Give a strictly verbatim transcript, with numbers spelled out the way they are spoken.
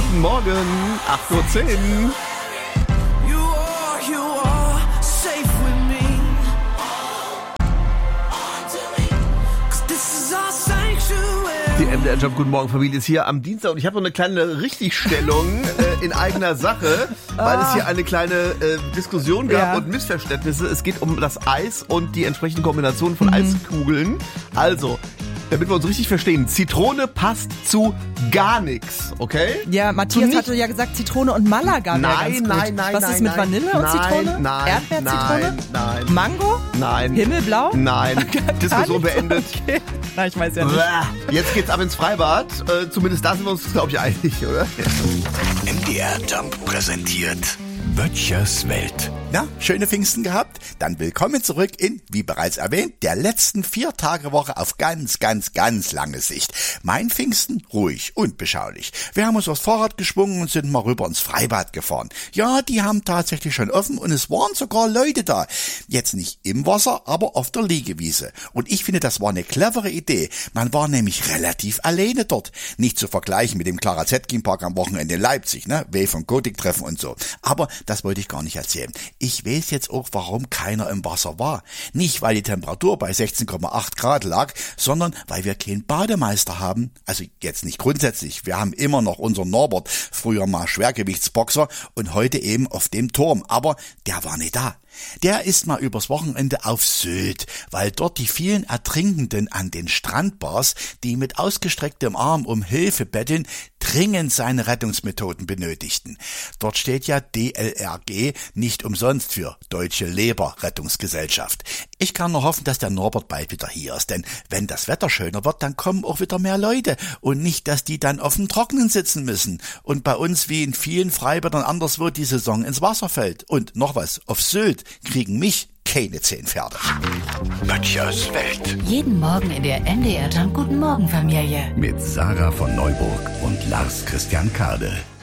Guten Morgen, acht Uhr zehn. Die M D R-Job Guten Morgen Familie ist hier am Dienstag und ich habe noch eine kleine Richtigstellung äh, in eigener Sache, weil es hier eine kleine äh, Diskussion gab Ja. und Missverständnisse. Es geht um das Eis und die entsprechende Kombination von Mhm. Eiskugeln. Also, damit wir uns richtig verstehen, Zitrone passt zu gar nichts, okay? Ja, Matthias Nicht- hatte ja gesagt, Zitrone und Malaga wäre Nein, ganz gut. nein, nein, Was nein, ist mit nein. Vanille und Nein, Zitrone? nein, Erdbeerzitrone? nein, nein. Mango? Nein. Himmelblau? Nein. Diskussion Gar nichts? beendet. Okay. Na, ich weiß ja nicht. Bäh. Jetzt geht's ab ins Freibad. Äh, zumindest da sind wir uns, glaube ich, einig, oder? M D R Jump präsentiert Böttchers Welt. Na, schöne Pfingsten gehabt? Dann willkommen zurück in, wie bereits erwähnt, der letzten Vier-Tage-Woche auf ganz, ganz, ganz lange Sicht. Mein Pfingsten ruhig und beschaulich. Wir haben uns aufs Fahrrad geschwungen und sind mal rüber ins Freibad gefahren. Ja, die haben tatsächlich schon offen und es waren sogar Leute da. Jetzt nicht im Wasser, aber auf der Liegewiese. Und ich finde, das war eine clevere Idee. Man war nämlich relativ alleine dort. Nicht zu vergleichen mit dem Clara Zetkin Park am Wochenende in Leipzig, ne? Weh von Gotik treffen und so. Aber das wollte ich gar nicht erzählen. Ich weiß jetzt auch, warum keiner im Wasser war. Nicht, weil die Temperatur bei sechzehn Komma acht Grad lag, sondern weil wir keinen Bademeister haben. Also jetzt nicht grundsätzlich. Wir haben immer noch unseren Norbert, früher mal Schwergewichtsboxer und heute eben auf dem Turm. Aber der war nicht da. Der ist mal übers Wochenende auf Sylt, weil dort die vielen Ertrinkenden an den Strandbars, die mit ausgestrecktem Arm um Hilfe betteln, dringend seine Rettungsmethoden benötigten. Dort steht ja D L R G nicht umsonst für Deutsche Leber-Rettungsgesellschaft. Ich kann nur hoffen, dass der Norbert bald wieder hier ist, denn wenn das Wetter schöner wird, dann kommen auch wieder mehr Leute und nicht, dass die dann auf dem Trockenen sitzen müssen und bei uns wie in vielen Freibädern anderswo die Saison ins Wasser fällt. Und noch was, auf Sylt kriegen mich keine zehn Pferde. Böttchers Welt. Jeden Morgen in der M D R Jump Guten Morgen Familie. Mit Sarah von Neuburg und Lars Christian Kade.